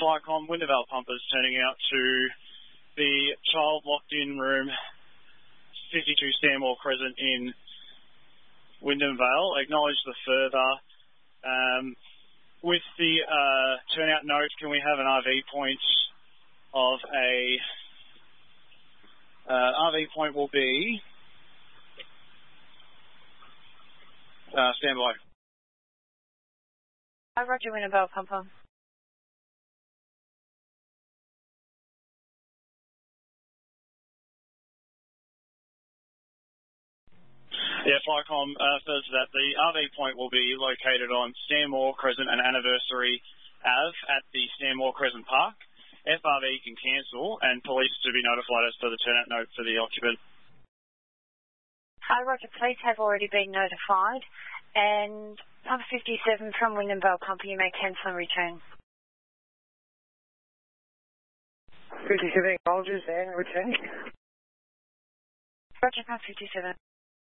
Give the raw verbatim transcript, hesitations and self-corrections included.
Flycom, Wintervale pumpers turning out to the child locked-in room fifty-two Stanmore Crescent in Wyndham Vale. Acknowledge the further. Um, with the uh, turnout note, can we have an R V point of a... Uh, R V point will be... Uh, stand by. Hi, Roger, Wintervale pumper. Yeah, Flycom, uh, further to that, the R V point will be located on Stanmore Crescent and Anniversary Ave at the Stanmore Crescent Park. F R V can cancel and police to be notified as per the turnout note for the occupant. Hi, Roger, police have already been notified, and pumper fifty-seven from Wyndham Vale pumper, you may cancel and return. fifty-seven, acknowledges and returning. Roger, pumper fifty-seven.